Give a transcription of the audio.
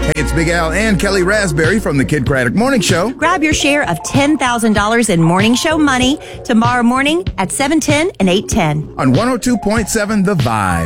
Hey, it's Big Al and Kelly Raspberry from the Kid Craddock Morning Show. Grab your share of $10,000 in morning show money tomorrow morning at 7:10 and 8:10. On 102.7 The Vibe.